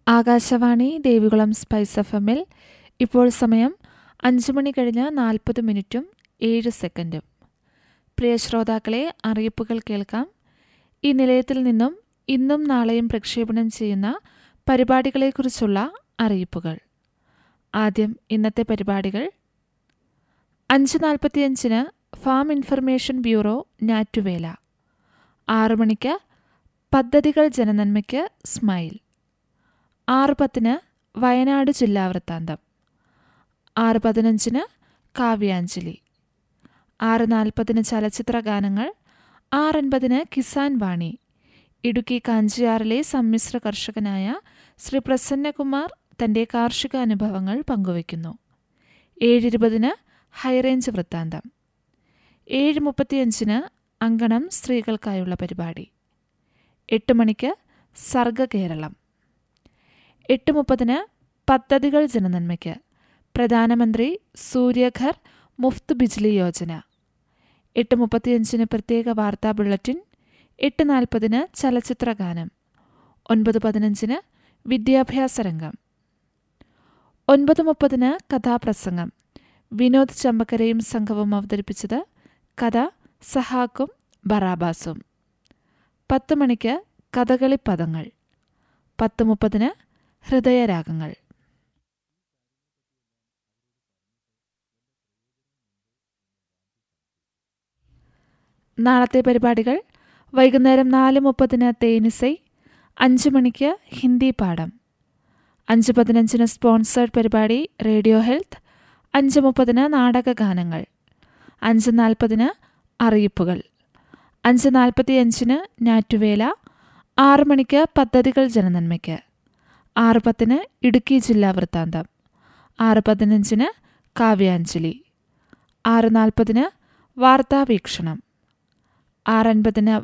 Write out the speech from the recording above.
Akashvani Devikulam spice എഫ്.എമ്മിൽ ഇപ്പോൾ സമയം 5:40:40 പ്രിയ ശ്രോതാക്കളെ, അറിയിപ്പുകൾ കേൾക്കാം. ഈ നിലയത്തിൽ നിന്നും ഇന്നും നാളെയും പ്രക്ഷേപണം ചെയ്യുന്ന പരിപാടികളെക്കുറിച്ചുള്ള അറിയിപ്പുകൾ. ആദ്യം ഇന്നത്തെ പരിപാടികൾ. 5:45 ഫാം ഇൻഫർമേഷൻ ബ്യൂറോ ഞാറ്റുവേല. 6 മണിക്ക് പദ്ധതികൾ ജനനന്മയ്ക്ക് സ്മൈൽ. 6:10 വയനാട് ജില്ലാ വൃത്താന്തം. 6:15 കാവ്യാഞ്ജലി. 6:40 ചലച്ചിത്ര ഗാനങ്ങൾ. 6:50 കിസാൻ വാണി. ഇടുക്കി കാഞ്ചിയാറിലെ സമ്മിശ്ര കർഷകനായ ശ്രീ പ്രസന്നകുമാർ തന്റെ കാർഷിക അനുഭവങ്ങൾ പങ്കുവയ്ക്കുന്നു. 7:20 ഹൈറേഞ്ച് വൃത്താന്തം. 7:35 അങ്കണം സ്ത്രീകൾക്കായുള്ള പരിപാടി. 8 മണിക്ക് സർഗകേരളം. 8:30 പദ്ധതികൾ ജനനന്മയ്ക്ക്. പ്രധാനമന്ത്രി സൂര്യഘർ മുഫ്ത് ബിജ്ലി യോജന. 8:35 പ്രത്യേക വാർത്താ ബുള്ളറ്റിൻ. 8:40 ചലച്ചിത്ര ഗാനം. 9:15 വിദ്യാഭ്യാസ രംഗം. 9:30 കഥാപ്രസംഗം. വിനോദ് ചമ്പക്കരയും സംഘവും അവതരിപ്പിച്ചത് കഥ സഹാക്കും ബറാബാസും. 10 മണിക്ക് കഥകളിപ്പദങ്ങൾ. 10:30 ഹൃദയരാഗങ്ങൾ. നാളത്തെ പരിപാടികൾ. വൈകുന്നേരം 4:30 തേനിസൈ. 5 മണിക്ക് ഹിന്ദി പാഠം. 5:15 സ്പോൺസേഡ് പരിപാടി റേഡിയോ ഹെൽത്ത്. 5:30 നാടകഗാനങ്ങൾ. 5:40 അറിയിപ്പുകൾ. 5:45 ഞാറ്റുവേല. 6 മണിക്ക് പദ്ധതികൾ ജനനന്മയ്ക്ക്. 6:10 ഇടുക്കി ജില്ലാ വൃത്താന്തം. 6:15 കാവ്യാഞ്ജലി. 6:40 വാർത്താവീക്ഷണം. 6:50